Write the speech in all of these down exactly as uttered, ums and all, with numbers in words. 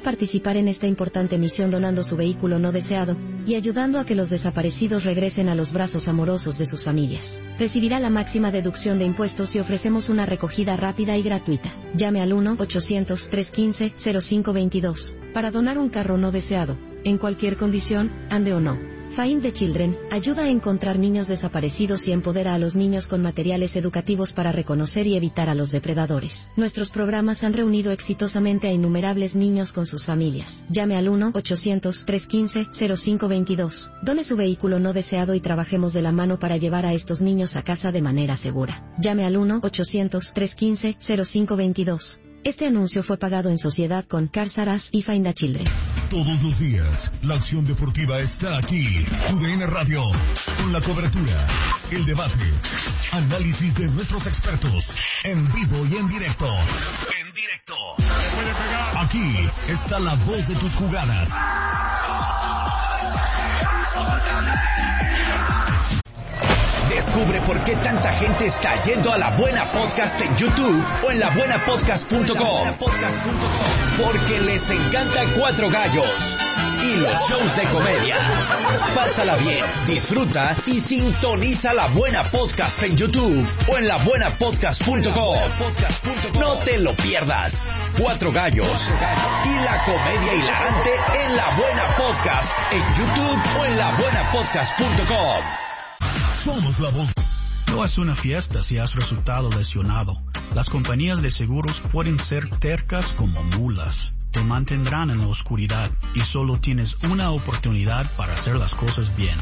participar en esta importante misión donando su vehículo no deseado y ayudando a que los desaparecidos regresen a los brazos amorosos de sus familias. Recibirá la máxima deducción de impuestos y ofrecemos una recogida rápida y gratuita. Llame al uno ochocientos, trescientos quince, cero cinco veintidós para donar un carro no deseado, en cualquier condición, ande o no. Find the Children ayuda a encontrar niños desaparecidos y empodera a los niños con materiales educativos para reconocer y evitar a los depredadores. Nuestros programas han reunido exitosamente a innumerables niños con sus familias. Llame al uno ochocientos, trescientos quince, cero cinco veintidós. Done su vehículo no deseado y trabajemos de la mano para llevar a estos niños a casa de manera segura. Llame al uno ochocientos, trescientos quince, cero cinco veintidós. Este anuncio fue pagado en sociedad con Cars R Us y Find the Children. Todos los días, la acción deportiva está aquí. Tu D N Radio, con la cobertura, el debate, análisis de nuestros expertos, en vivo y en directo. En directo. Aquí está la voz de tus jugadas. Descubre por qué tanta gente está yendo a La Buena Podcast en YouTube o en la buena podcast punto com. Porque les encanta Cuatro Gallos y los shows de comedia. Pásala bien, disfruta y sintoniza La Buena Podcast en YouTube o en la buena podcast punto com. No te lo pierdas. Cuatro Gallos y la comedia hilarante en La Buena Podcast en YouTube o en la buena podcast punto com. Somos la voz. No es una fiesta si has resultado lesionado. Las compañías de seguros pueden ser tercas como mulas. Te mantendrán en la oscuridad y solo tienes una oportunidad para hacer las cosas bien.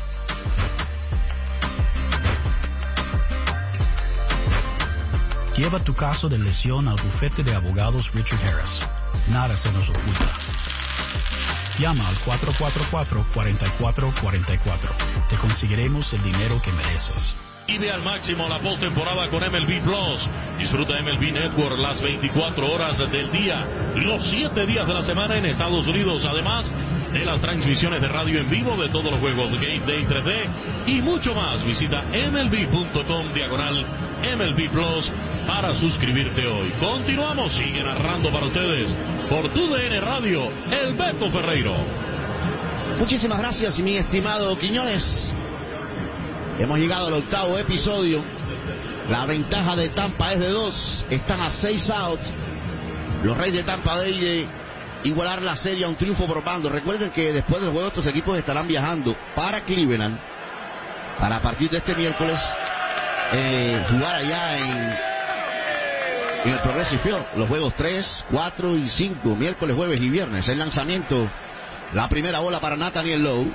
Lleva tu caso de lesión al bufete de abogados Richard Harris. Nada se nos oculta. Llama al cuatro cuatro cuatro, cuatro cuatro cuatro cuatro. Te conseguiremos el dinero que mereces. Vive al máximo la postemporada con M L B Plus. Disfruta M L B Network las veinticuatro horas del día, los siete días de la semana en Estados Unidos. Además de las transmisiones de radio en vivo de todos los juegos de Game Day tres D y mucho más. Visita M L B punto com diagonal M L B Plus para suscribirte hoy. Continuamos, sigue narrando para ustedes por tu D N Radio, el Beto Ferreiro. Muchísimas gracias, mi estimado Quiñones. Hemos llegado al octavo episodio. La ventaja de Tampa es de dos. Están a seis outs. Los Reyes de Tampa de igualar la serie a un triunfo por bando. Recuerden que después del juego estos equipos estarán viajando para Cleveland para a partir de este miércoles eh, jugar allá en, en el Progressive Field. Los juegos tres, cuatro y cinco, miércoles, jueves y viernes. El lanzamiento, la primera bola para Nathaniel Lowe.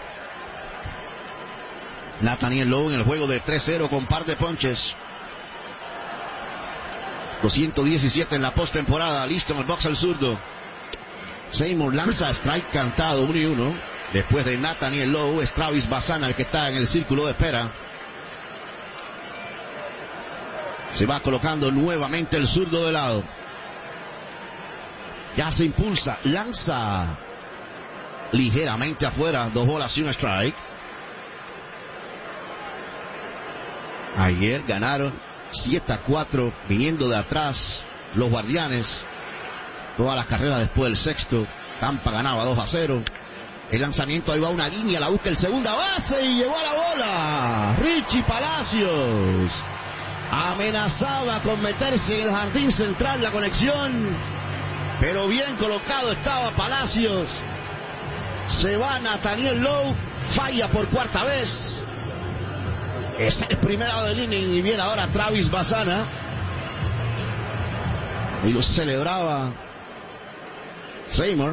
Nathaniel Lowe en el juego de tres cero con par de ponches. doscientos diecisiete en la postemporada. Listo en el box al zurdo. Seymour lanza strike cantado, uno y uno. Después de Nathaniel Lowe es Travis Bassana el que está en el círculo de espera. Se va colocando nuevamente el zurdo de lado. Ya se impulsa, lanza ligeramente afuera, dos bolas y un strike. Ayer ganaron siete a cuatro viniendo de atrás los Guardianes. Todas las carreras después del sexto. Tampa ganaba dos a cero. El lanzamiento, ahí va una línea, la busca el segunda base y llevó la bola. Richie Palacios amenazaba con meterse en el jardín central la conexión, pero bien colocado estaba Palacios. Se va Nathaniel Lowe, falla por cuarta vez. Es el primer lado del inning y viene ahora Travis Bassana. Y lo celebraba Seymour.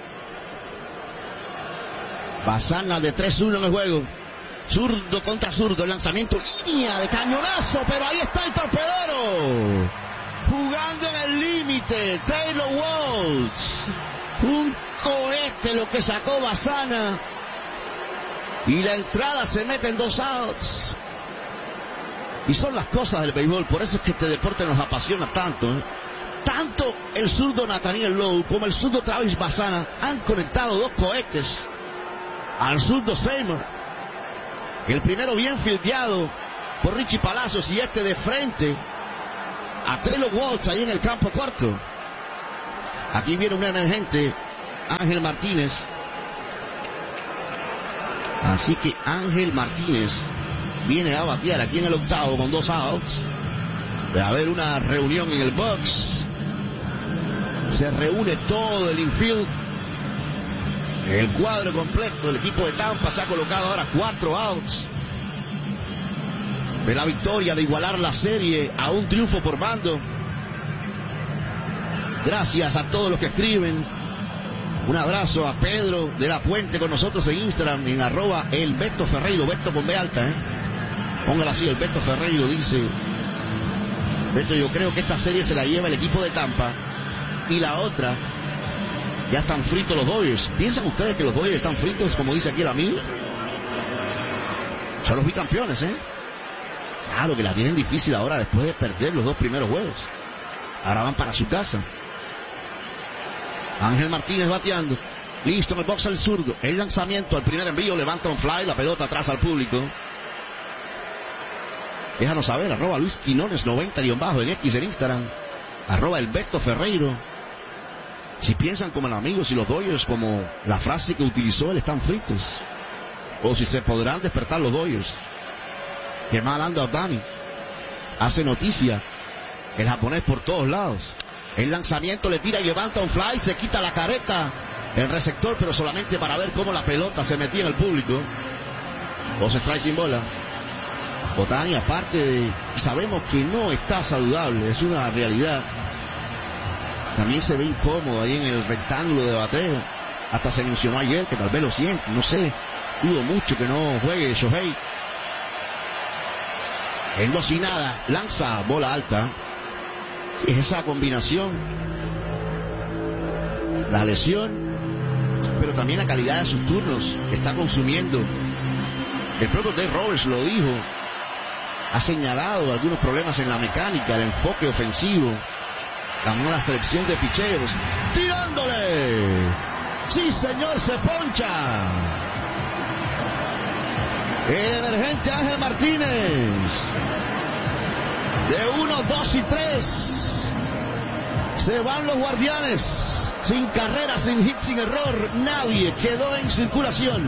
Bassana de tres uno en el juego. Zurdo contra zurdo, el lanzamiento, línea de cañonazo, pero ahí está el torpedero. Jugando en el límite, Taylor Walsh. Un cohete lo que sacó Bassana. Y la entrada se mete en dos outs. Y son las cosas del béisbol, por eso es que este deporte nos apasiona tanto, ¿eh? Tanto el zurdo Nathaniel Lowe como el zurdo Travis Bassana han conectado dos cohetes al zurdo Seymour. El primero bien fildeado por Richie Palacios y este de frente a Taylor Walsh ahí en el campo corto. Aquí viene un emergente Ángel Martínez. Así que Ángel Martínez viene a batear aquí en el octavo con dos outs. De haber una reunión en el box. Se reúne todo el infield. El cuadro completo. El equipo de Tampa se ha colocado ahora cuatro outs. De la victoria, de igualar la serie a un triunfo por bando. Gracias a todos los que escriben. Un abrazo a Pedro de la Puente con nosotros en Instagram, en arroba el Beto Ferreiro, Beto con B alta, ¿eh? Póngala así, el Beto Ferreiro dice: Beto, yo creo que esta serie se la lleva el equipo de Tampa. Y la otra, ya están fritos los Dodgers. ¿Piensan ustedes que los Dodgers están fritos, como dice aquí el amigo? Son los bicampeones, ¿eh? Claro que la tienen difícil ahora después de perder los dos primeros juegos. Ahora van para su casa. Ángel Martínez bateando. Listo en el box al zurdo. El lanzamiento al primer envío. Levanta un fly. La pelota atrás al público. Déjanos saber. Arroba Luis Quinones noventa guión bajo en X en Instagram. Arroba el Beto Ferreiro. Si piensan como el amigo, si los Dodgers, como la frase que utilizó él, están fritos. O si se podrán despertar los Dodgers. Que mal anda Ohtani. Hace noticia el japonés por todos lados. El lanzamiento le tira y levanta un fly. Se quita la careta el receptor, pero solamente para ver cómo la pelota se metía en el público. Dos strikes sin bola. Ohtani, aparte de, sabemos que no está saludable, es una realidad. También se ve incómodo ahí en el rectángulo de bateo. Hasta se mencionó ayer que tal vez lo siente, no sé. Dudo mucho que no juegue Shohei. En dos y nada, lanza bola alta. Es esa combinación, la lesión, pero también la calidad de sus turnos que está consumiendo. El propio Dave Roberts lo dijo, ha señalado algunos problemas en la mecánica, el enfoque ofensivo, la nueva selección de picheros. ¡Tirándole! ¡Sí, señor, se poncha! El emergente Ángel Martínez. De uno, dos y tres. Se van los Guardianes. Sin carrera, sin hit, sin error. Nadie quedó en circulación.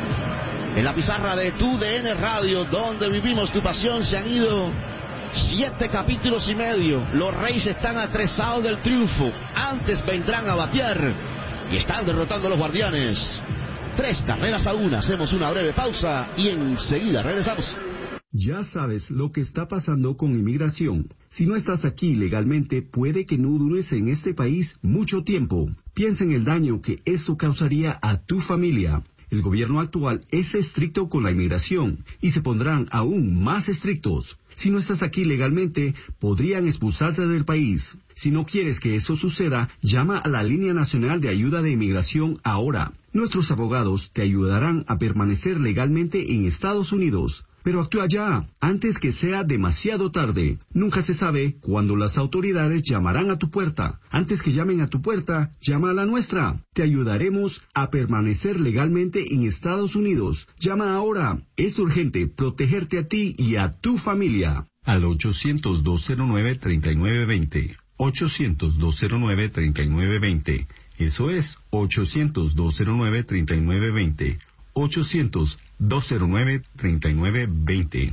En la pizarra de Tu D N Radio, donde vivimos tu pasión, se han ido siete capítulos y medio. Los Reyes están atrezados del triunfo. Antes vendrán a batear y están derrotando a los Guardianes. Tres carreras a una. Hacemos una breve pausa y enseguida regresamos. Ya sabes lo que está pasando con inmigración. Si no estás aquí legalmente, puede que no dures en este país mucho tiempo. Piensa en el daño que eso causaría a tu familia. El gobierno actual es estricto con la inmigración y se pondrán aún más estrictos. Si no estás aquí legalmente, podrían expulsarte del país. Si no quieres que eso suceda, llama a la Línea Nacional de Ayuda de Inmigración ahora. Nuestros abogados te ayudarán a permanecer legalmente en Estados Unidos. Pero actúa ya, antes que sea demasiado tarde. Nunca se sabe cuándo las autoridades llamarán a tu puerta. Antes que llamen a tu puerta, llama a la nuestra. Te ayudaremos a permanecer legalmente en Estados Unidos. Llama ahora. Es urgente protegerte a ti y a tu familia. Al ochocientos, dos cero nueve, treinta y nueve veinte. ochocientos, dos cero nueve, treinta y nueve veinte. Eso es ochocientos, dos cero nueve, treinta y nueve veinte. ochocientos, dos cero nueve, treinta y nueve veinte.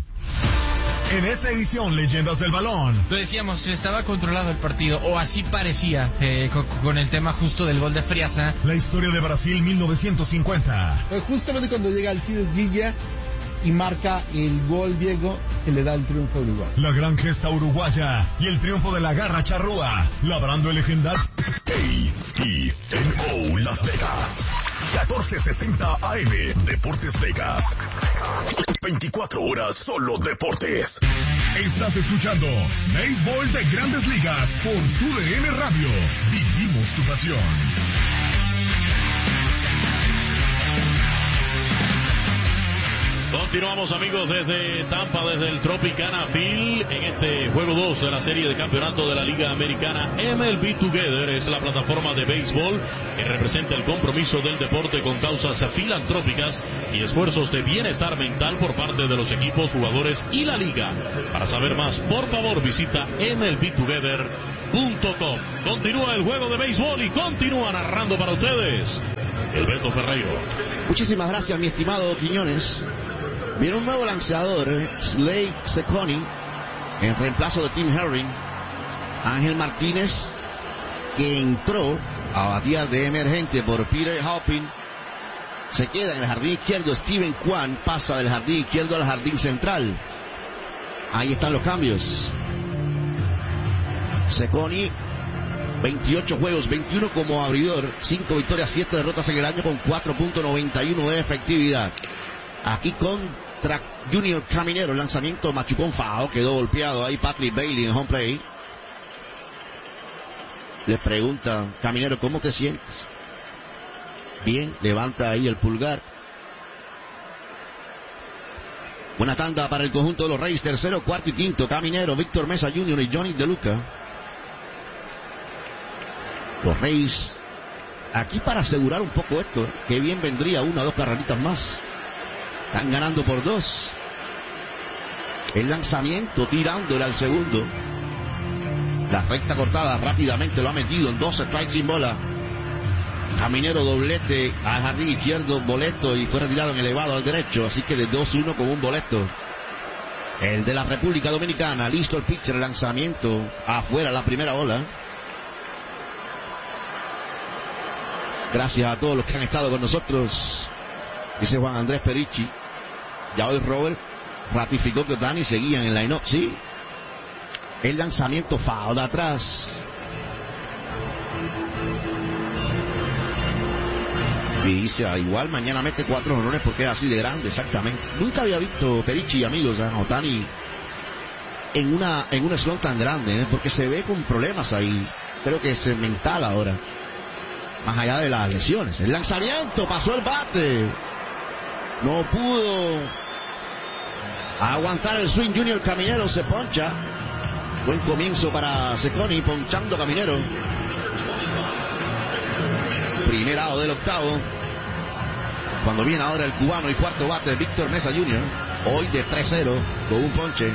En esta edición, Leyendas del Balón. Lo decíamos, estaba controlado el partido, o así parecía, eh, con, con el tema justo del gol de Friasa. La historia de Brasil mil novecientos cincuenta. Eh, justamente cuando llega Alcides Guilla y marca el gol Diego que le da el triunfo a Uruguay. La gran gesta uruguaya y el triunfo de la garra charrúa, labrando el legendario A I N O Las Vegas. catorce sesenta A M Deportes Vegas. veinticuatro horas solo deportes. Estás escuchando Béisbol de Grandes Ligas por Tu D N Radio. Vivimos tu pasión. Continuamos, amigos, desde Tampa, desde el Tropicana Field, en este juego dos de la serie de campeonato de la Liga Americana. M L B Together es la plataforma de béisbol que representa el compromiso del deporte con causas filantrópicas y esfuerzos de bienestar mental por parte de los equipos, jugadores y la liga. Para saber más, por favor, visita M L B Together punto com. Continúa el juego de béisbol y continúa narrando para ustedes el Beto Ferreiro. Muchísimas gracias, mi estimado Quiñones. Viene un nuevo lanzador, Slade Cecconi, en reemplazo de Tim Herring. Ángel Martínez, que entró a batear de emergente por Peter Hopping, se queda en el jardín izquierdo. Steven Kwan pasa del jardín izquierdo al jardín central. Ahí están los cambios. Cecconi, veintiocho juegos, veintiuno como abridor, cinco victorias, siete derrotas en el año con cuatro punto noventa y uno de efectividad. Aquí contra Junior Caminero, el lanzamiento machucón foul, quedó golpeado ahí Patrick Bailey en home play. Le pregunta Caminero, ¿cómo te sientes? Bien, levanta ahí el pulgar. Buena tanda para el conjunto de los Reyes, tercero, cuarto y quinto. Caminero, Víctor Mesa junior y Johnny De Luca. Los Reyes aquí para asegurar un poco esto, que bien vendría una o dos carreritas más. Están ganando por dos. El lanzamiento tirándole al segundo. La recta cortada rápidamente lo ha metido en dos strikes sin bola. Caminero doblete al jardín izquierdo, boleto, y fue retirado en elevado al derecho, así que de dos uno con un boleto. El de la República Dominicana, listo el pitcher, el lanzamiento afuera, la primera bola. Gracias a todos los que han estado con nosotros, dice Juan Andrés Perichi. Ya hoy Robert ratificó que Otani seguía en el line-up, sí. El lanzamiento foul de atrás. Y dice, ah, igual mañana mete cuatro honrones porque es así de grande, exactamente. Nunca había visto Perichi, amigos, a Otani en una en un slot tan grande, ¿eh? Porque se ve con problemas ahí. Creo que es mental ahora, más allá de las lesiones. El lanzamiento, pasó el bate, no pudo aguantar el swing. Junior Caminero se poncha. Buen comienzo para Cecconi, ponchando Caminero. Primer out del octavo. Cuando viene ahora el cubano y cuarto bate, Víctor Mesa junior Hoy de tres cero con un ponche.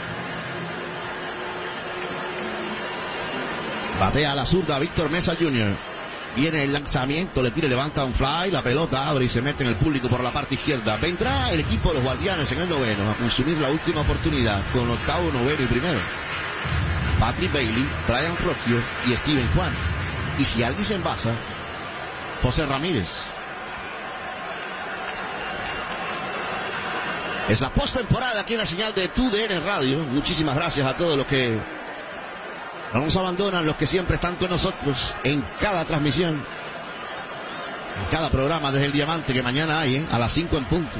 Batea a la zurda Víctor Mesa junior Viene el lanzamiento, le tira, levanta un fly, la pelota abre y se mete en el público por la parte izquierda. Vendrá el equipo de los Guardianes en el noveno a consumir la última oportunidad con octavo, noveno y primero. Patrick Bailey, Brian Rocchio y Steven Kwan. Y si alguien se envasa, José Ramírez. Es la postemporada aquí en la señal de T D N Radio. Muchísimas gracias a todos los que no nos abandonan, los que siempre están con nosotros en cada transmisión, en cada programa desde el Diamante, que mañana hay, ¿eh? A las cinco en punto.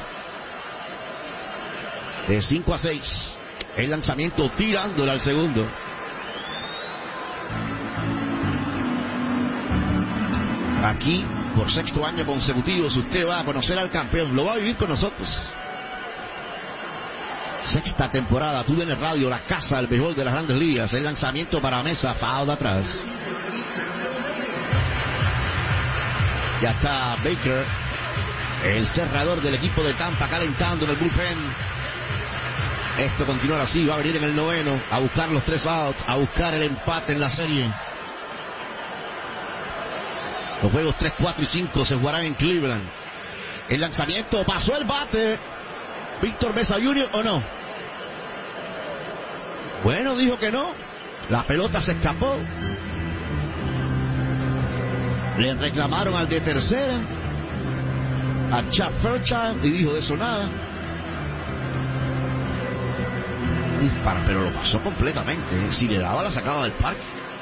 De cinco a seis. El lanzamiento tirándole al segundo. Aquí, por sexto año consecutivo, si usted va a conocer al campeón, lo va a vivir con nosotros. Sexta temporada, T D N Radio, la casa del béisbol de las Grandes Ligas. El lanzamiento para Mesa, foul de atrás. Ya está Baker, el cerrador del equipo de Tampa, calentando en el bullpen. Esto continuará así, va a venir en el noveno a buscar los tres outs, a buscar el empate en la serie. Los juegos tres, cuatro y cinco se jugarán en Cleveland. El lanzamiento, pasó el bate. Víctor Mesa junior o no. Bueno, dijo que no. La pelota se escapó. Le reclamaron al de tercera, a Chad Fairchild, y dijo de eso nada. Dispara, pero lo pasó completamente. Si le daba, la sacaba del parque.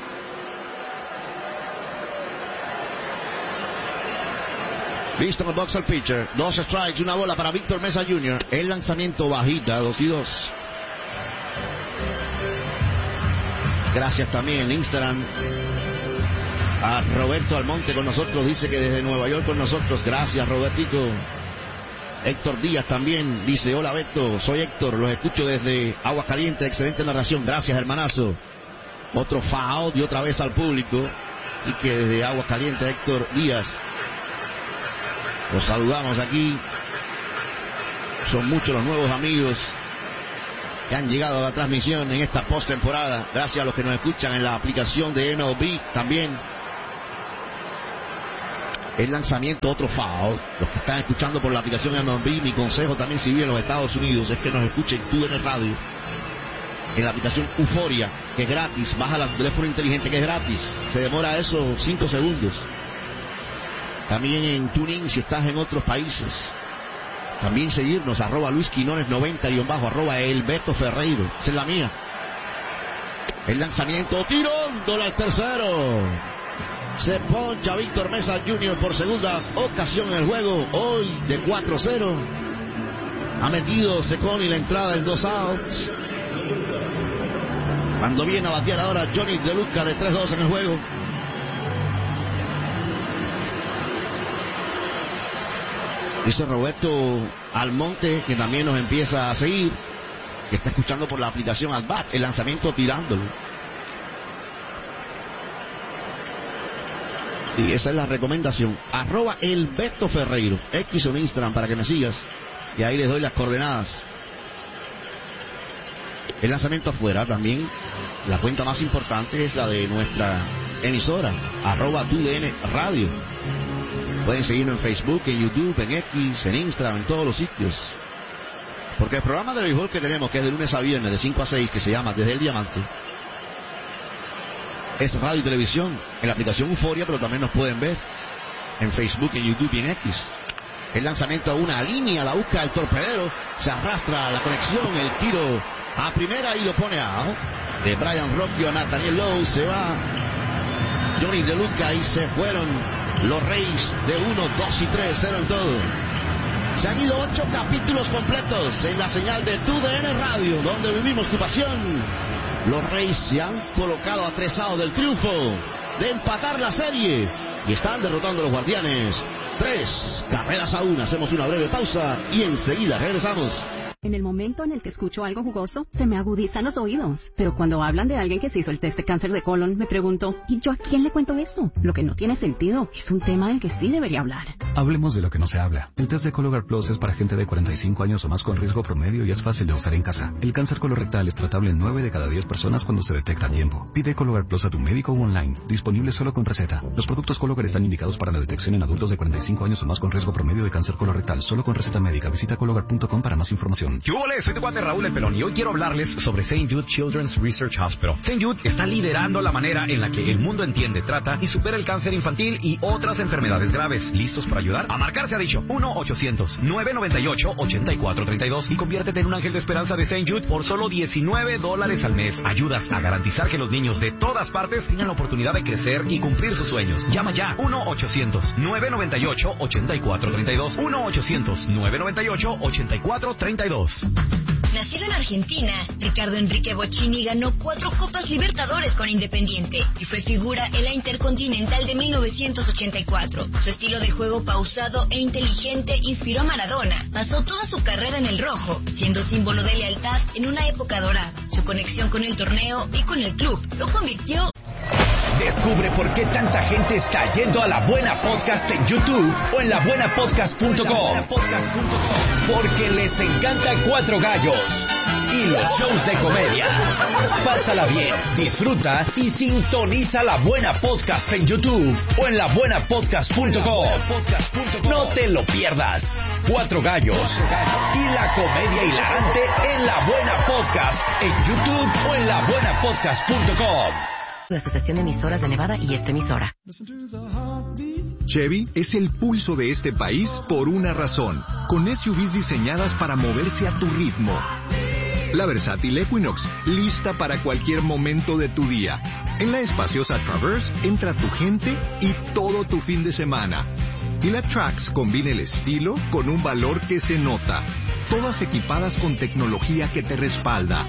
Listo en el box al pitcher. Dos strikes, una bola para Víctor Mesa junior El lanzamiento bajita, dos y dos. Gracias también en Instagram a Roberto Almonte con nosotros. Dice que desde Nueva York con nosotros. Gracias, Robertico. Héctor Díaz también dice: hola Beto, soy Héctor, los escucho desde Aguascalientes, excelente narración. Gracias, hermanazo. Otro foul y otra vez al público. Y que desde Aguascalientes, Héctor Díaz. Los saludamos aquí. Son muchos los nuevos amigos que han llegado a la transmisión en esta postemporada. Gracias a los que nos escuchan en la aplicación de M L B también. El lanzamiento, otro foul. Los que están escuchando por la aplicación M L B, mi consejo también si viven en los Estados Unidos es que nos escuchen tú en el radio. En la aplicación Euforia, que es gratis. Baja el teléfono inteligente, que es gratis. Se demora eso cinco segundos. También en TuneIn si estás en otros países. También seguirnos, arroba Luis Quinones noventa y bajo, arroba el Beto Ferreiro. Esa es la mía. El lanzamiento, tirándolo al tercero. Se poncha Víctor Mesa junior por segunda ocasión en el juego. Hoy de cuatro cero. Ha metido Seconi la entrada en dos outs. Cuando viene a batear ahora Johnny De Luca de tres dos en el juego. Dice Roberto Almonte, que también nos empieza a seguir, que está escuchando por la aplicación Adbat, el lanzamiento tirándolo. Y esa es la recomendación. Arroba el Beto Ferreiro, X en Instagram para que me sigas. Y ahí les doy las coordenadas. El lanzamiento afuera también. La cuenta más importante es la de nuestra emisora, arroba T U D N Radio. Pueden seguirnos en Facebook, en YouTube, en X, en Instagram, en todos los sitios. Porque el programa de béisbol que tenemos, que es de lunes a viernes, de cinco a seis, que se llama Desde el Diamante, es radio y televisión, en la aplicación Euforia, pero también nos pueden ver en Facebook, en YouTube y en X. El lanzamiento a una línea, la busca el torpedero, se arrastra la conexión, el tiro a primera y lo pone a de Brian Rocchio a Nathaniel Lowe. Se va Johnny De Luca y se fueron los Reyes de uno, dos y tres, cero en todo. Se han ido ocho capítulos completos en la señal de T U D N Radio, donde vivimos tu pasión. Los Reyes se han colocado a tres outs del triunfo, de empatar la serie, y están derrotando a los Guardianes. Tres carreras a una. Hacemos una breve pausa y enseguida regresamos. En el momento en el que escucho algo jugoso, se me agudizan los oídos. Pero cuando hablan de alguien que se hizo el test de cáncer de colon, me pregunto, ¿y yo a quién le cuento esto? Lo que no tiene sentido. Es un tema del que sí debería hablar. Hablemos de lo que no se habla. El test de Cologuard Plus es para gente de cuarenta y cinco años o más con riesgo promedio y es fácil de usar en casa. El cáncer colorectal es tratable en nueve de cada diez personas cuando se detecta a tiempo. Pide Cologuard Plus a tu médico o online. Disponible solo con receta. Los productos Cologuard están indicados para la detección en adultos de cuarenta y cinco años o más con riesgo promedio de cáncer colorectal. Solo con receta médica. Visita cologuard punto com para más información. ¿Qué hubo? Soy tu cuate Raúl El Pelón y hoy quiero hablarles sobre Saint Jude Children's Research Hospital. Saint Jude está liderando la manera en la que el mundo entiende, trata y supera el cáncer infantil y otras enfermedades graves. ¿Listos para ayudar? A marcar se ha dicho uno ochocientos, nueve noventa y ocho, ochenta y cuatro treinta y dos y conviértete en un ángel de esperanza de Saint Jude por solo diecinueve dólares al mes. Ayudas a garantizar que los niños de todas partes tengan la oportunidad de crecer y cumplir sus sueños. Llama ya uno ochocientos, nueve noventa y ocho, ochenta y cuatro treinta y dos. uno ochocientos, nueve noventa y ocho, ochenta y cuatro treinta y dos. Nacido en Argentina, Ricardo Enrique Bocchini ganó cuatro Copas Libertadores con Independiente y fue figura en la Intercontinental de mil novecientos ochenta y cuatro. Su estilo de juego pausado e inteligente inspiró a Maradona. Pasó toda su carrera en el rojo, siendo símbolo de lealtad en una época dorada. Su conexión con el torneo y con el club lo convirtió. Descubre por qué tanta gente está yendo a La Buena Podcast en YouTube o en la buena podcast punto com. Porque les encanta Cuatro Gallos y los shows de comedia. Pásala bien, disfruta y sintoniza La Buena Podcast en YouTube o en la buena podcast punto com. No te lo pierdas. Cuatro Gallos y la comedia hilarante en La Buena Podcast en YouTube o en la buena podcast punto com. La Asociación de Emisoras de Nevada y esta emisora. Chevy es el pulso de este país por una razón, con S U Vs diseñadas para moverse a tu ritmo. La versátil Equinox, lista para cualquier momento de tu día. En la espaciosa Traverse entra tu gente y todo tu fin de semana. Y la Trax combina el estilo con un valor que se nota. Todas equipadas con tecnología que te respalda.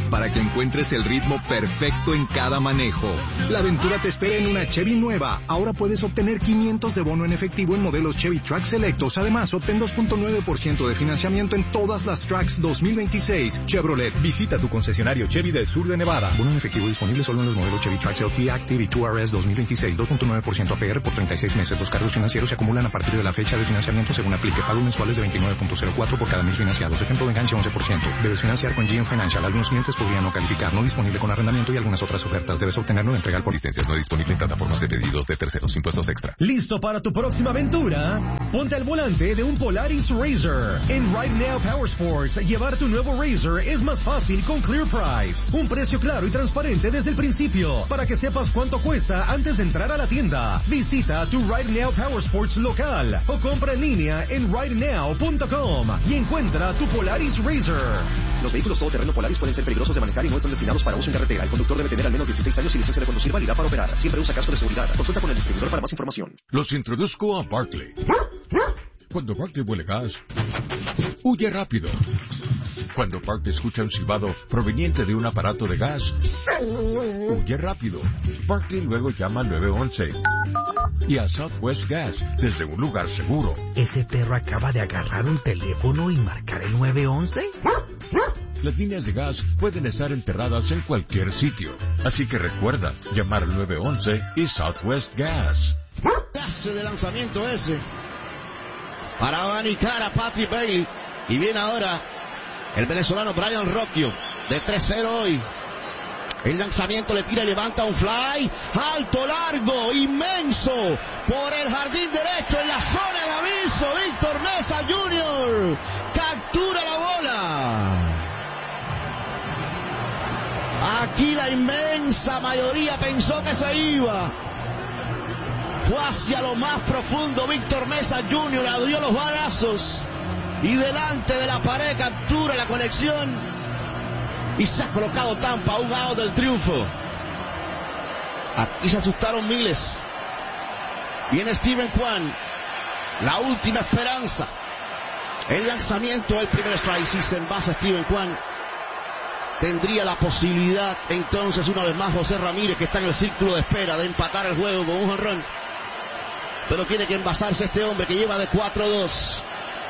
para que encuentres el ritmo perfecto en cada manejo. La aventura te espera en una Chevy nueva. Ahora puedes obtener quinientos de bono en efectivo en modelos Chevy Trax selectos. Además, obtén dos punto nueve por ciento de financiamiento en todas las Trax dos mil veintiséis. Chevrolet, visita tu concesionario Chevy del sur de Nevada. Bono en efectivo disponible solo en los modelos Chevy Trax L T Active y dos R S dos mil veintiséis. dos punto nueve por ciento A P R por treinta y seis meses. Los cargos financieros se acumulan a partir de la fecha de financiamiento según aplique. Pagos mensuales de veintinueve punto cero cuatro por cada mil financiados. Ejemplo de enganche once por ciento. Debes financiar con G M Financial. Algunos clientes podrían no calificar. No disponible con arrendamiento y algunas otras ofertas. Debes obtener nueva entrega por licencias no disponible en plataformas de pedidos de terceros. Impuestos extra. ¿Listo para tu próxima aventura? Ponte al volante de un Polaris Razor. En Right Now Power Sports, llevar tu nuevo Razor es más fácil con Clear Price. Un precio claro y transparente desde el principio, para que sepas cuánto cuesta antes de entrar a la tienda. Visita tu Right Now Power Sports local o compra en línea en right now punto com y encuentra tu Polaris Razor. Los vehículos todoterreno Polaris pueden ser peligrosos de manejar y no están destinados para uso en carretera. El conductor debe tener al menos dieciséis años y licencia de conducir válida para operar. Siempre usa casco de seguridad. Consulta con el distribuidor para más información. Los introduzco a Barkley. Cuando Barkley huele gas, huye rápido. Cuando Barkley escucha un silbado proveniente de un aparato de gas, huye rápido. Barkley luego llama al nueve once y a Southwest Gas desde un lugar seguro. ¿Ese perro acaba de agarrar un teléfono y marcar el nueve once? Las líneas de gas pueden estar enterradas en cualquier sitio, así que recuerda llamar al nueve once y Southwest Gas. Clase de lanzamiento ese para abanicar a Patrick Bailey. Y viene ahora el venezolano Brian Rocchio de tres cero hoy. El lanzamiento le tira y levanta un fly alto, largo, inmenso por el jardín derecho en la zona de aviso. Víctor Mesa junior captura la bola. Aquí la inmensa mayoría pensó que se iba. Fue hacia lo más profundo. Víctor Mesa junior abrió los balazos y delante de la pared captura la conexión y se ha colocado Tampa a un lado del triunfo. Aquí se asustaron miles. Viene Steven Kwan, la última esperanza. El lanzamiento del primer strike. Si se envasa Steven Kwan, tendría la posibilidad entonces una vez más José Ramírez, que está en el círculo de espera, de empatar el juego con un jonrón. Pero tiene que envasarse este hombre que lleva de cuatro dos.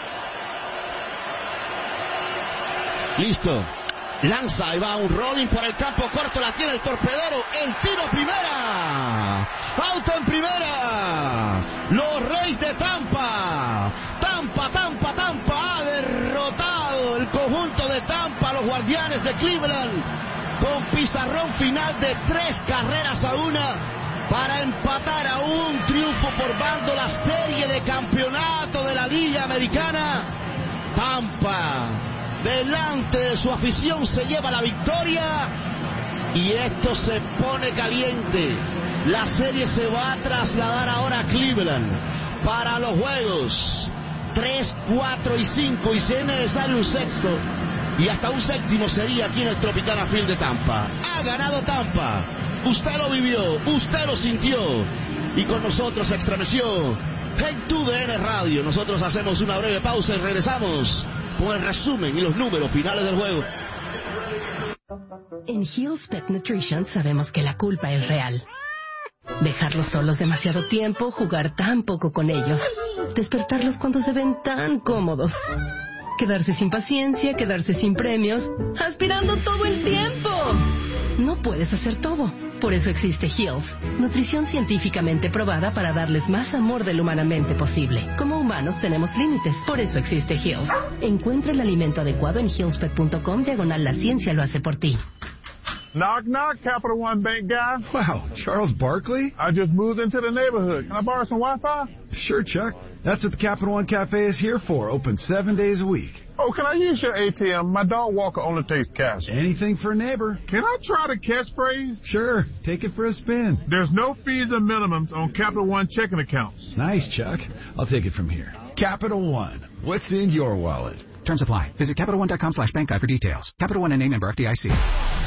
Listo. Lanza y va un rolling por el campo corto. La tiene el torpedero. El tiro primera. Auto en primera. Los Reyes de Tampa. Tampa, Tampa, Tampa. Ha derrotado el conjunto de Tampa. Los Guardianes de Cleveland. Con pizarrón final de tres carreras a una. Para empatar a un triunfo por bando la serie de campeonato de la Liga Americana. Tampa, delante de su afición, se lleva la victoria y esto se pone caliente. La serie se va a trasladar ahora a Cleveland para los juegos tres, cuatro y cinco, y si es necesario un sexto y hasta un séptimo sería aquí en el Tropicana Field de Tampa. Ha ganado Tampa. Usted lo vivió, usted lo sintió y con nosotros se estremeció en tu D N Radio. Nosotros hacemos una breve pausa y regresamos con el resumen y los números finales del juego. En Hill's Pet Nutrition sabemos que la culpa es real. Dejarlos solos demasiado tiempo, jugar tan poco con ellos, despertarlos cuando se ven tan cómodos, quedarse sin paciencia, quedarse sin premios, aspirando todo el tiempo. No puedes hacer todo. Por eso existe Hill's, nutrición científicamente probada para darles más amor de lo humanamente posible. Como humanos tenemos límites, por eso existe Hill's. Encuentra el alimento adecuado en hillspet punto com diagonal la ciencia lo hace por ti. Knock, knock, Capital One Bank guy. Wow, Charles Barkley? I just moved into the neighborhood. Can I borrow some Wi-Fi? Sure, Chuck. That's what the Capital One Cafe is here for, open seven days a week. Oh, can I use your A T M? My dog Walker only takes cash. Anything for a neighbor. Can I try the catchphrase? Sure, take it for a spin. There's no fees or minimums on Capital One checking accounts. Nice, Chuck. I'll take it from here. Capital One. What's in your wallet? Terms apply. Visit CapitalOne.com slash bank guide for details. Capital One N A member F D I C.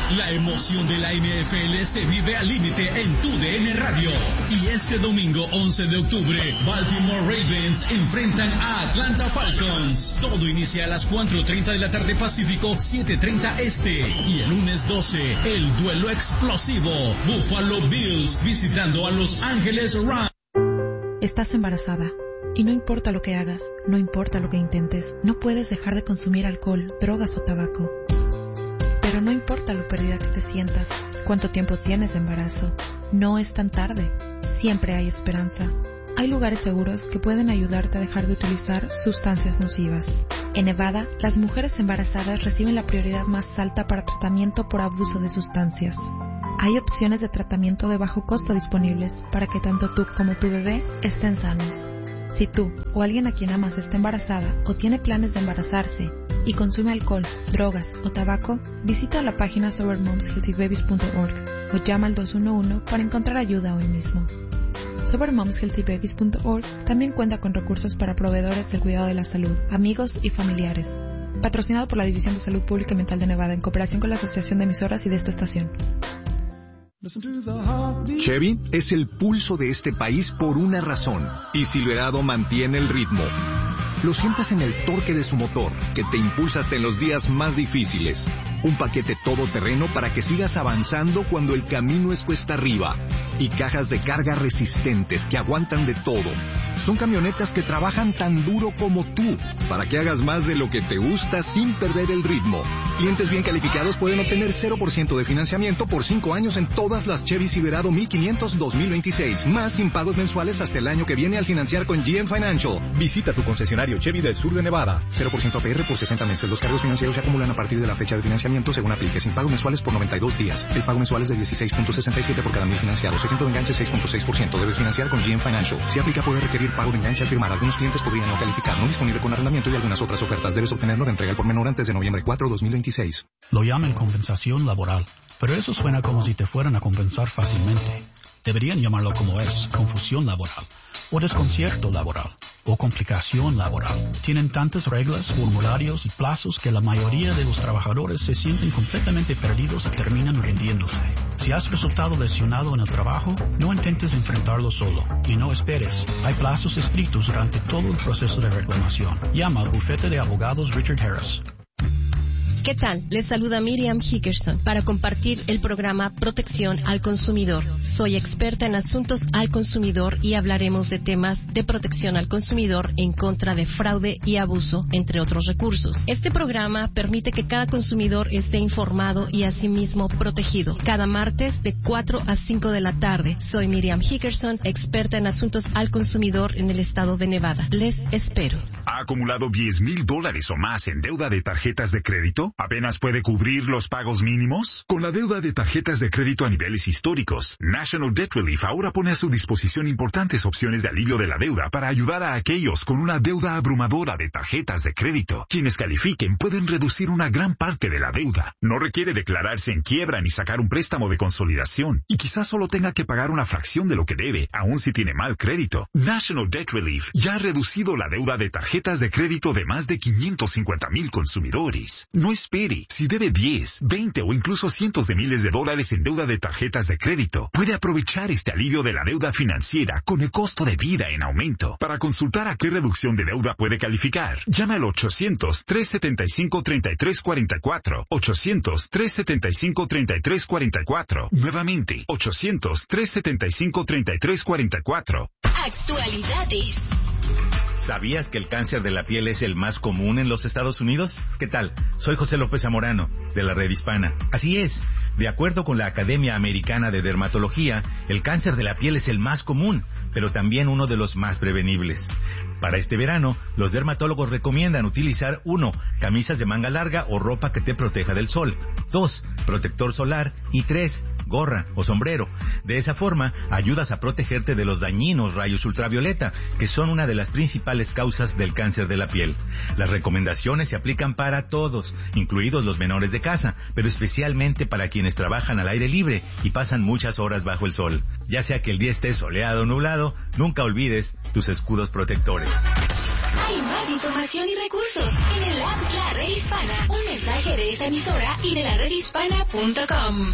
La emoción de la N F L se vive al límite en tu D N Radio. Y este domingo once de octubre, Baltimore Ravens enfrentan a Atlanta Falcons. Todo inicia a las cuatro treinta de la tarde Pacífico, siete treinta Este. Y el lunes doce, el duelo explosivo. Buffalo Bills visitando a Los Ángeles Rams. Estás embarazada. Y no importa lo que hagas, no importa lo que intentes, no puedes dejar de consumir alcohol, drogas o tabaco. Pero no importa lo perdida que te sientas, cuánto tiempo tienes de embarazo, no es tan tarde, siempre hay esperanza. Hay lugares seguros que pueden ayudarte a dejar de utilizar sustancias nocivas. En Nevada, las mujeres embarazadas reciben la prioridad más alta para tratamiento por abuso de sustancias. Hay opciones de tratamiento de bajo costo disponibles para que tanto tú como tu bebé estén sanos. Si tú o alguien a quien amas está embarazada o tiene planes de embarazarse y consume alcohol, drogas o tabaco, visita la página sober moms healthy babies punto org o llama al dos uno uno para encontrar ayuda hoy mismo. sober moms healthy babies punto org también cuenta con recursos para proveedores del cuidado de la salud, amigos y familiares. Patrocinado por la División de Salud Pública y Mental de Nevada en cooperación con la Asociación de Emisoras y de esta estación. Chevy es el pulso de este país por una razón, y Silverado mantiene el ritmo. Lo sientes en el torque de su motor, que te impulsa hasta en los días más difíciles. Un paquete todoterreno para que sigas avanzando cuando el camino es cuesta arriba. Y cajas de carga resistentes que aguantan de todo. Son camionetas que trabajan tan duro como tú, para que hagas más de lo que te gusta sin perder el ritmo. Clientes bien calificados pueden obtener cero por ciento de financiamiento por cinco años en todas las Chevy Silverado mil quinientos dos mil veintiséis, más sin pagos mensuales hasta el año que viene al financiar con G M Financial. Visita tu concesionario Chevy del sur de Nevada. cero por ciento A P R por sesenta meses. Los cargos financieros se acumulan a partir de la fecha de financiamiento según aplique, sin pagos mensuales por noventa y dos días. El pago mensual es de dieciséis punto sesenta y siete por cada mil financiados. El tiempo de enganche seis punto seis por ciento. Debes financiar con G M Financial. Si aplica, puede requerir pago de enganche al firmar. Algunos clientes podrían no calificar. No disponible con arrendamiento y algunas otras ofertas. Debes obtenerlo de entrega por menor antes de noviembre cuatro, dos mil veintiséis. Lo llaman compensación laboral, pero eso suena como si te fueran a compensar fácilmente. Deberían llamarlo como es, confusión laboral, o desconcierto laboral, o complicación laboral. Tienen tantas reglas, formularios y plazos que la mayoría de los trabajadores se sienten completamente perdidos y terminan rindiéndose. Si has resultado lesionado en el trabajo, no intentes enfrentarlo solo, y no esperes. Hay plazos estrictos durante todo el proceso de reclamación. Llama al bufete de abogados Richard Harris. ¿Qué tal? Les saluda Miriam Hickerson para compartir el programa Protección al Consumidor. Soy experta en asuntos al consumidor y hablaremos de temas de protección al consumidor en contra de fraude y abuso, entre otros recursos. Este programa permite que cada consumidor esté informado y asimismo protegido. Cada martes de cuatro a cinco de la tarde. Soy Miriam Hickerson, experta en asuntos al consumidor en el estado de Nevada. Les espero. ¿Ha acumulado diez mil dólares o más en deuda de tarjetas de crédito? ¿Apenas puede cubrir los pagos mínimos? Con la deuda de tarjetas de crédito a niveles históricos, National Debt Relief ahora pone a su disposición importantes opciones de alivio de la deuda para ayudar a aquellos con una deuda abrumadora de tarjetas de crédito. Quienes califiquen pueden reducir una gran parte de la deuda. No requiere declararse en quiebra ni sacar un préstamo de consolidación. Y quizás solo tenga que pagar una fracción de lo que debe, aun si tiene mal crédito. National Debt Relief ya ha reducido la deuda de tarjetas de crédito de más de quinientos cincuenta mil consumidores. No espere. Si debe diez, veinte o incluso cientos de miles de dólares en deuda de tarjetas de crédito, puede aprovechar este alivio de la deuda financiera con el costo de vida en aumento. Para consultar a qué reducción de deuda puede calificar, llame al ochocientos, trescientos setenta y cinco, treinta y tres cuarenta y cuatro. ochocientos, trescientos setenta y cinco, treinta y tres cuarenta y cuatro. Nuevamente, ochocientos, trescientos setenta y cinco, treinta y tres cuarenta y cuatro. Actualidades. ¿Sabías que el cáncer de la piel es el más común en los Estados Unidos? ¿Qué tal? Soy José López Zamorano, de la Red Hispana. Así es, de acuerdo con la Academia Americana de Dermatología, el cáncer de la piel es el más común, pero también uno de los más prevenibles. Para este verano, los dermatólogos recomiendan utilizar uno, camisas de manga larga o ropa que te proteja del sol. dos, protector solar. Y tres, gorra o sombrero. De esa forma, ayudas a protegerte de los dañinos rayos ultravioleta, que son una de las principales causas del cáncer de la piel. Las recomendaciones se aplican para todos, incluidos los menores de casa, pero especialmente para quienes trabajan al aire libre y pasan muchas horas bajo el sol. Ya sea que el día esté soleado o nublado, nunca olvides tus escudos protectores. Hay más información y recursos en el app La Red Hispana. Un mensaje de esta emisora y de la red hispana punto com.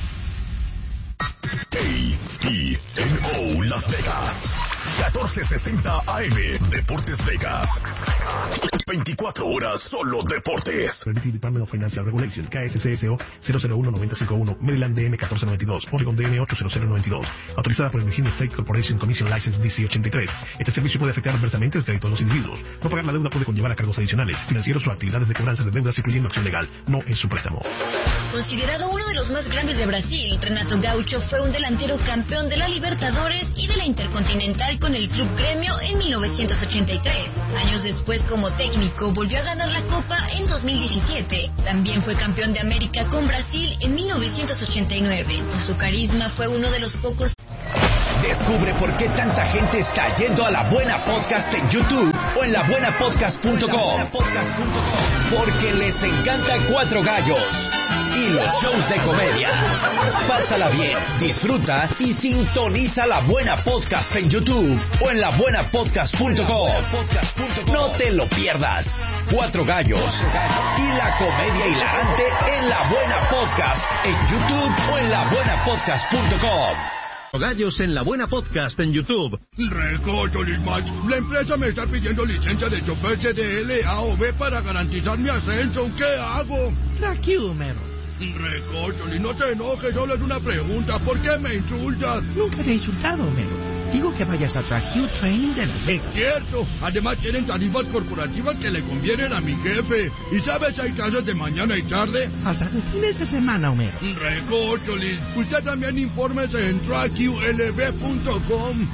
A T N O Las Vegas, catorce sesenta A M, Deportes Vegas. veinticuatro horas solo deportes. Credit Department of Financial Regulation, K S C S O cero cero uno nueve cinco uno, Maryland D M catorce noventa y dos, Oregon D M ocho cero cero nueve dos. Autorizada por el Virginia State Corporation Commission License D C ochenta y tres. Este servicio puede afectar adversamente el crédito de los individuos. No pagar la deuda puede conllevar a cargos adicionales, financieros o actividades de cobranza de deudas, incluyendo acción legal. No es su préstamo. Considerado uno de los más grandes de Brasil, Renato Gaucho fue un delantero campeón de la Libertadores y de la Intercontinental con el Club Gremio en mil novecientos ochenta y tres. Años después, como técnico, volvió a ganar la Copa en dos mil diecisiete. También fue campeón de América con Brasil en mil novecientos ochenta y nueve. Por su carisma fue uno de los pocos. Descubre por qué tanta gente está yendo a La Buena Podcast en YouTube o en la buena podcast punto com. Porque les encanta Cuatro Gallos y los shows de comedia. Pásala bien, disfruta y sintoniza La Buena Podcast en YouTube o en la buena podcast punto com. No te lo pierdas. Cuatro Gallos y la comedia hilarante en La Buena Podcast en YouTube o en la buena podcast punto com. Gallos en La Buena Podcast en YouTube. Recocho, Lismach. La empresa me está pidiendo licencia de chofer C D L, A o B para garantizar mi ascenso. ¿Qué hago? Tranquilo, mero. Recocho, no te enojes, solo es una pregunta. ¿Por qué me insultas? Nunca te he insultado, mero. Digo que vayas a Track Training de Las Vegas. Cierto. Además tienen tarifas corporativas que le convienen a mi jefe. ¿Y sabes si hay clases de mañana y tarde? Hasta los fines de semana, Homero. Recocholis. Usted también infórmese en track U L B punto com.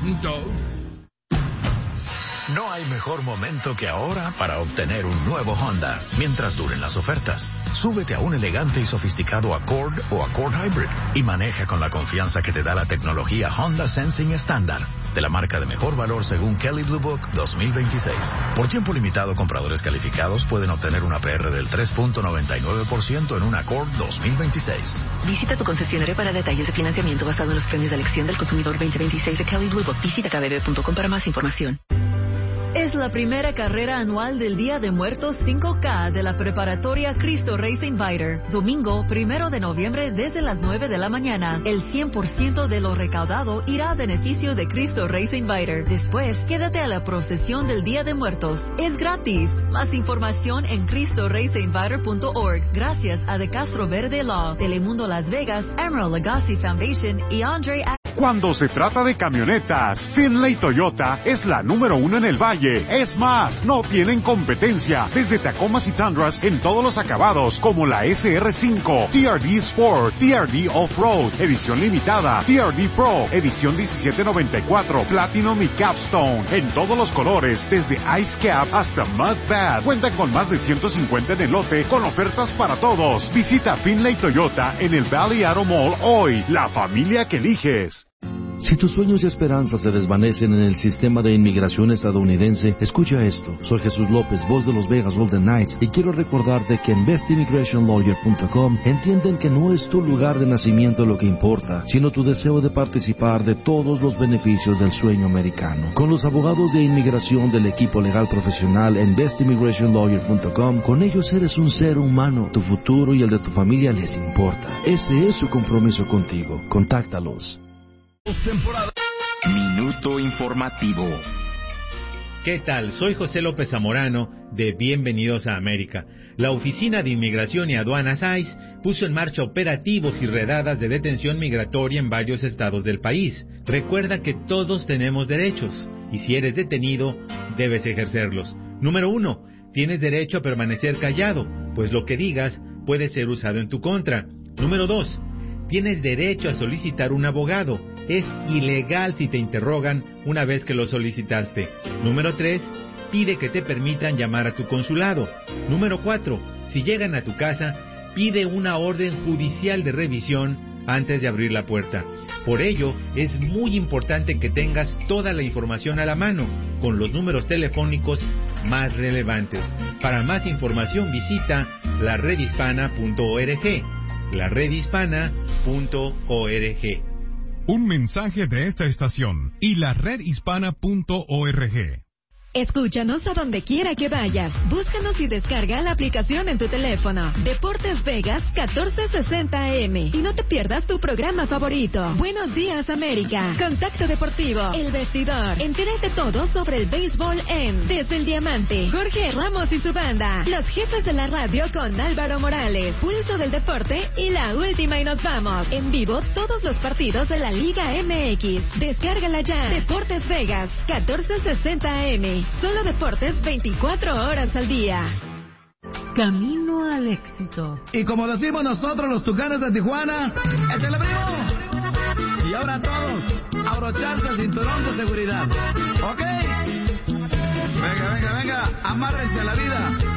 No hay mejor momento que ahora para obtener un nuevo Honda, mientras duren las ofertas. Súbete a un elegante y sofisticado Accord o Accord Hybrid y maneja con la confianza que te da la tecnología Honda Sensing estándar, de la marca de mejor valor según Kelley Blue Book dos mil veintiséis. Por tiempo limitado, compradores calificados pueden obtener una P R del tres punto noventa y nueve por ciento en un Accord dos mil veintiséis. Visita tu concesionario para detalles de financiamiento basado en los premios de elección del consumidor veinte veintiséis de Kelley Blue Book. Visita k b b punto com para más información. Es la primera carrera anual del Día de Muertos cinco K de la preparatoria Cristo Reyes Inviter. Domingo, primero de noviembre, desde las nueve de la mañana. El cien por ciento de lo recaudado irá a beneficio de Cristo Reyes Inviter. Después, quédate a la procesión del Día de Muertos. Es gratis. Más información en cristo reyes inviter punto org. Gracias a De Castro Verde Law, Telemundo Las Vegas, Emerald Legacy Foundation y Andre. Cuando se trata de camionetas, Finlay Toyota es la número uno en el valle. Es más, no tienen competencia. Desde Tacomas y Tundras en todos los acabados, como la S R cinco, T R D Sport, T R D Off-Road, edición limitada, T R D Pro, edición diecisiete noventa y cuatro, Platinum y Capstone, en todos los colores, desde Ice Cap hasta Mud Pad. Cuentan con más de ciento cincuenta en el lote, con ofertas para todos. Visita Finlay Toyota en el Valley Auto Mall hoy. La familia que eliges. Si tus sueños y esperanzas se desvanecen en el sistema de inmigración estadounidense, escucha esto. Soy Jesús López, voz de los Vegas Golden Knights, y quiero recordarte que en best immigration lawyer punto com entienden que no es tu lugar de nacimiento lo que importa, sino tu deseo de participar de todos los beneficios del sueño americano. Con los abogados de inmigración del equipo legal profesional en best immigration lawyer punto com, con ellos eres un ser humano. Tu futuro y el de tu familia les importa. Ese es su compromiso contigo. Contáctalos. Temporada. Minuto informativo. ¿Qué tal? Soy José López Zamorano de Bienvenidos a América. La Oficina de Inmigración y Aduanas ICE puso en marcha operativos y redadas de detención migratoria en varios estados del país. Recuerda que todos tenemos derechos y si eres detenido, debes ejercerlos. Número uno, tienes derecho a permanecer callado, pues lo que digas puede ser usado en tu contra. Número dos, tienes derecho a solicitar un abogado. Es ilegal si te interrogan una vez que lo solicitaste. Número tres, pide que te permitan llamar a tu consulado. Número cuatro, si llegan a tu casa, pide una orden judicial de revisión antes de abrir la puerta. Por ello, es muy importante que tengas toda la información a la mano, con los números telefónicos más relevantes. Para más información visita la red hispana punto org. la red hispana punto org. Un mensaje de esta estación y la red hispana punto org. Escúchanos a donde quiera que vayas. Búscanos y descarga la aplicación en tu teléfono. Deportes Vegas catorce sesenta A M. Y no te pierdas tu programa favorito. Buenos días, América. Contacto Deportivo. El Vestidor. Entérate todo sobre el béisbol en Desde el Diamante. Jorge Ramos y su banda. Los jefes de la radio con Álvaro Morales. Pulso del Deporte y la última y nos vamos. En vivo todos los partidos de la Liga M X. Descárgala ya. Deportes Vegas catorce sesenta A M. Solo deportes veinticuatro horas al día. Camino al éxito. Y como decimos nosotros los Tucanes de Tijuana, ¡échale, primo! Y ahora todos, abrocharse el cinturón de seguridad. ¿Ok? Venga, venga, venga, amárrense a la vida.